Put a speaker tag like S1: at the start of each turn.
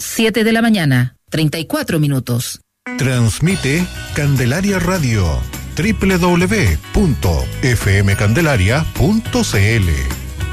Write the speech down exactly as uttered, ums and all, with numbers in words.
S1: siete de la mañana, treinta y cuatro minutos.
S2: Transmite Candelaria Radio, doble u doble u doble u punto f m candelaria punto c l.